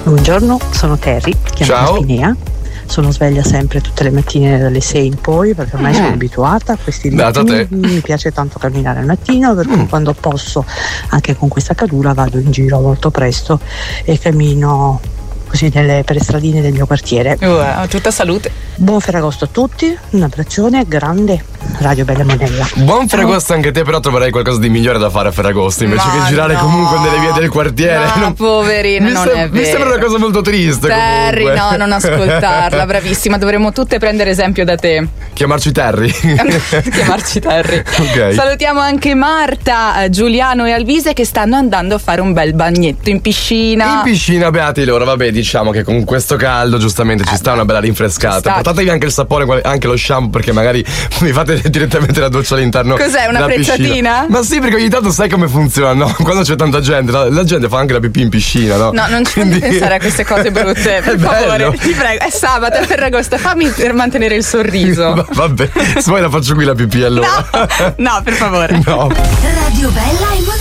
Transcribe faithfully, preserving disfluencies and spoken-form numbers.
Buongiorno, sono Terry, chiamo Ciao. Spinea. Sono sveglia sempre tutte le mattine dalle sei in poi perché ormai mm. sono abituata a questi ritmi. Mi piace tanto camminare al mattino, perché mm. quando posso, anche con questa cadura, vado in giro molto presto e cammino così nelle, per le stradine del mio quartiere. Uh, tutta salute. Buon Ferragosto a tutti, un abbraccione grande, Radio Bella Monella. Buon Ferragosto anche a te, però troverai qualcosa di migliore da fare a Ferragosto invece Ma che girare no. comunque nelle vie del quartiere. No, non... poverina, mi non sem- è vero. Mi sembra una cosa molto triste. Terry, comunque. no, non ascoltarla, bravissima, dovremmo tutte prendere esempio da te. Chiamarci Terry. Chiamarci Terry. Okay. Salutiamo anche Marta, Giuliano e Alvise che stanno andando a fare un bel bagnetto in piscina. In piscina, beati loro. Vabbè, diciamo che con questo caldo giustamente ci sta una bella rinfrescata. Sta. Portatevi anche il sapone, anche lo shampoo, perché magari vi fate direttamente la doccia all'interno. Cos'è, una della frecciatina? piscina. Ma sì, perché ogni tanto sai come funziona, no? Quando c'è tanta gente, la, la gente fa anche la pipì in piscina, no? No, non ci Quindi... fai pensare a queste cose brutte, per favore. Ti prego, è sabato, è Ferragosto, fammi per mantenere il sorriso. Va, vabbè, se vuoi la faccio qui la pipì allora. No, no, per favore. No. Radio Bella e